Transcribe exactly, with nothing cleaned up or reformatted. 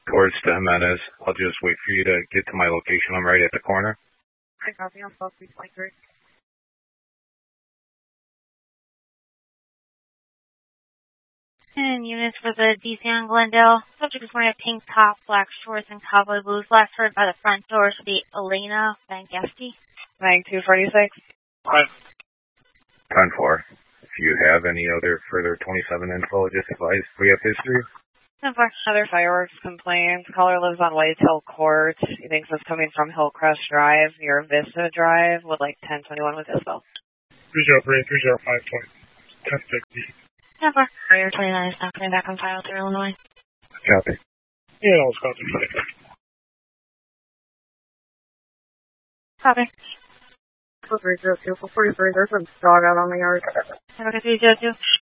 towards the Jimenez. I'll just wait for you to get to my location. I'm right at the corner. I copy. I'm twelve three twenty-three. And units for the D C on Glendale. Subject is wearing a pink top, black shorts, and cowboy boots. Last heard by the front door should be Elena Bangesti. nine two forty-six. ten four. If you have any other further twenty-seven info, just advise we have history. ten four. Other fireworks complaints. Caller lives on Whitetail Court. He thinks it's coming from Hillcrest Drive near Vista Drive. Would like ten twenty-one with Isabel. three zero three, three zero five, twenty. ten sixty. ten four. Area twenty-nine is not coming back on file through Illinois. Copy. Yeah, Wisconsin twenty-five. Copy. three zero two, four forty-three. There's a dog out on the yard. Okay, three zero two.